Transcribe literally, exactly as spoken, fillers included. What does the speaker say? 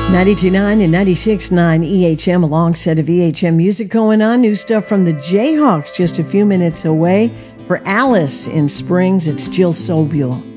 ninety-two point nine and ninety-six point nine E H M, a long set of E H M music going on. New stuff from the Jayhawks just a few minutes away. For Alice in Springs, it's Jill Sobule.